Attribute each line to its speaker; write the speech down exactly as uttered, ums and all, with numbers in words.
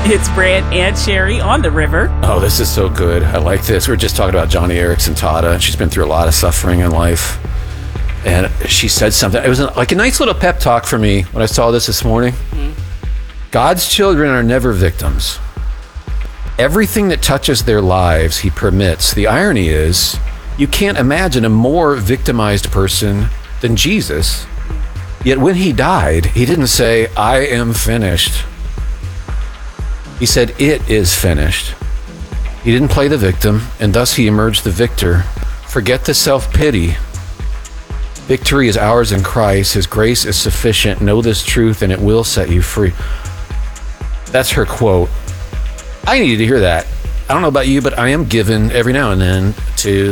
Speaker 1: It's Brant and Sherry on the river.
Speaker 2: Oh, this is so good. I like this. We were just talking about Johnny Erickson Tata. She's been through a lot of suffering in life. And she said something. It was like a nice little pep talk for me when I saw this this morning. Mm-hmm. God's children are never victims. Everything that touches their lives, he permits. The irony is, you can't imagine a more victimized person than Jesus. Yet when he died, he didn't say, I am finished. He said, it is finished. He didn't play the victim, and thus he emerged the victor. Forget the self-pity. Victory is ours in Christ. His grace is sufficient. Know this truth, and it will set you free. That's her quote. I needed to hear that. I don't know about you, but I am given every now and then to